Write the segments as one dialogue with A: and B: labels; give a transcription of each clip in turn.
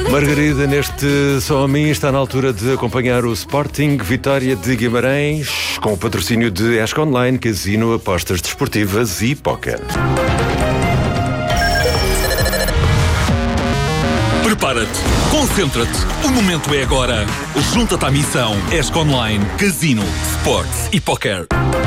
A: Margarida, neste Só a Mim está na altura de acompanhar o Sporting Vitória de Guimarães com o patrocínio de ESC Online, Casino, apostas desportivas e póquer.
B: Prepara-te, concentra-te, o momento é agora. Junta-te à missão ESC Online, Casino, Sports e Póquer.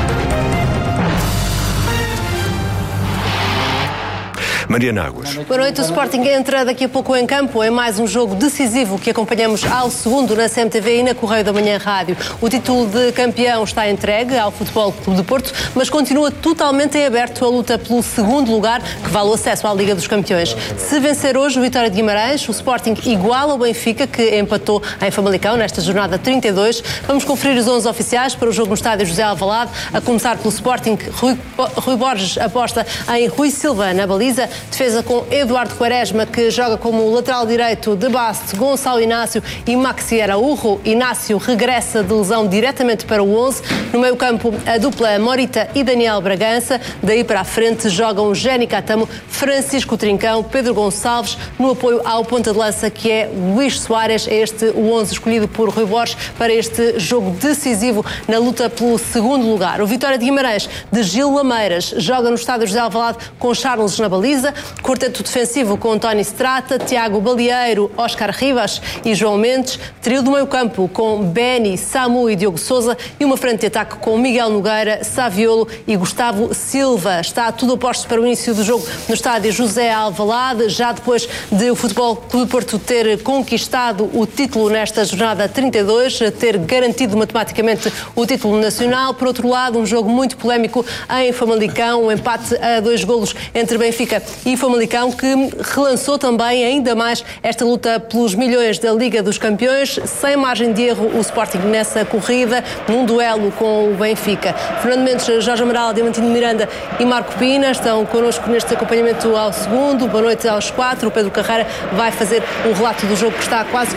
A: Mariana Águas.
C: Boa noite, o Sporting entra daqui a pouco em campo. É mais um jogo decisivo que acompanhamos ao segundo na CMTV e na Correio da Manhã Rádio. O título de campeão está entregue ao Futebol Clube de Porto, mas continua totalmente em aberto a luta pelo segundo lugar, que vale o acesso à Liga dos Campeões. Se vencer hoje o Vitória de Guimarães, o Sporting iguala o Benfica, que empatou em Famalicão nesta jornada 32. Vamos conferir os 11 oficiais para o jogo no estádio José Alvalade. A começar pelo Sporting, Rui Borges aposta em Rui Silva na baliza. Defesa com Eduardo Quaresma, que joga como lateral direito, de base Gonçalo Inácio e Maxi Araújo. Inácio regressa de lesão diretamente para o 11. No meio campo, a dupla Morita e Daniel Bragança. Daí para a frente jogam Jenny Catamo, Francisco Trincão, Pedro Gonçalves, no apoio ao ponta de lança, que é Luís Soares. É este o 11 escolhido por Rui Borges para este jogo decisivo na luta pelo segundo lugar. O Vitória de Guimarães, de Gil Lameiras, joga no estádio José Alvalade com Charles na baliza. Quarteto defensivo com Tony Strata, Tiago Balieiro, Óscar Rivas e João Mendes. Trio do meio campo com Beni, Samu e Diogo Sousa. E uma frente de ataque com Miguel Nogueira, Saviolo e Gustavo Silva. Está tudo a postos para o início do jogo no estádio José Alvalade, já depois de o Futebol Clube de Porto ter conquistado o título nesta jornada 32, ter garantido matematicamente o título nacional. Por outro lado, um jogo muito polémico em Famalicão, um empate a 2 golos entre Benfica e Famalicão, que relançou também ainda mais esta luta pelos milhões da Liga dos Campeões, sem margem de erro o Sporting nessa corrida, num duelo com o Benfica. Fernando Mendes, Jorge Amaral, Diamantino Miranda e Marco Pina estão connosco neste acompanhamento ao segundo. Boa noite aos 4. O Pedro Carreira vai fazer o relato do jogo que está quase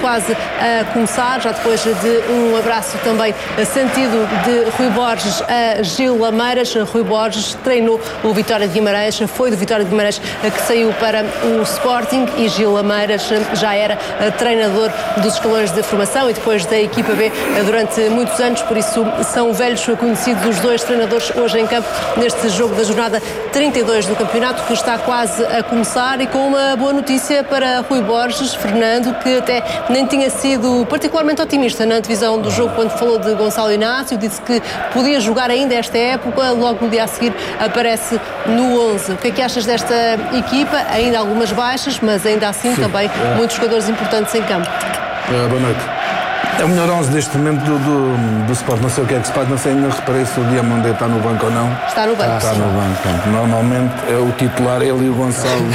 C: a começar, já depois de um abraço também sentido de Rui Borges a Gil Lameiras. Rui Borges treinou o Vitória de Guimarães, foi do Vitória de Guimarães que saiu para o Sporting, e Gil Lameiras já era treinador dos escalões de formação e depois da equipa B durante muitos anos, por isso são velhos conhecidos os dois treinadores hoje em campo neste jogo da jornada 32 do campeonato, que está quase a começar, e com uma boa notícia para Rui Borges, Fernando, que até nem tinha sido particularmente otimista na divisão do jogo quando falou de Gonçalo Inácio, disse que podia jogar ainda esta época, logo no dia a seguir aparece no 11. O que é que achas desta equipa? Ainda algumas baixas, mas ainda assim também muitos jogadores importantes em campo.
D: Boa noite. É o melhor 11 neste momento do Sport. Não sei o que é que se passa, não sei, ainda reparei se o Diamandé está no banco ou não.
C: Está no banco.
D: Está no banco. Normalmente é o titular, ele e o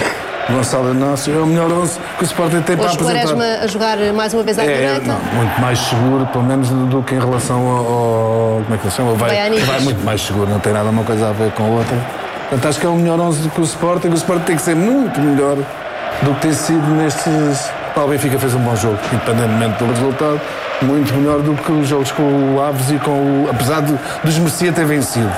D: Gonçalo Inácio. É o melhor 11 que o Sporting tem para apresentar.
C: Hoje Quaresma a jogar mais uma vez à direita?
D: Não, muito mais seguro, pelo menos do que em relação ao como é que ele chama? Vai muito mais seguro, não tem nada uma coisa a ver com a outra. Portanto, acho que é o melhor 11 do que o Sporting. O Sporting tem que ser muito melhor do que tem sido nestes... O Benfica fez um bom jogo, independentemente do resultado, muito melhor do que os jogos com o Aves e com o... Apesar de desmerecer ter vencido.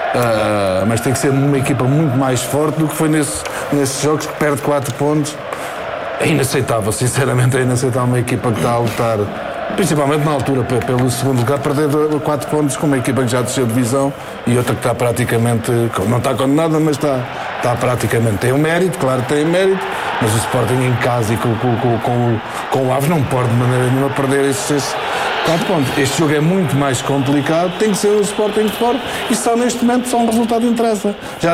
D: Mas tem que ser uma equipa muito mais forte do que foi nesses jogos, que perde 4 pontos. É inaceitável, sinceramente é inaceitável uma equipa que está a lutar, principalmente na altura, pelo segundo lugar, perder 4 pontos com uma equipa que já desceu de divisão e outra que está praticamente, não está condenada, mas está praticamente, tem um mérito, claro que tem mérito, mas o Sporting em casa e com o Aves não pode de maneira nenhuma perder esses 4 pontos. Este jogo é muito mais complicado, tem que ser o Sporting de fora, e só neste momento só um resultado interessa.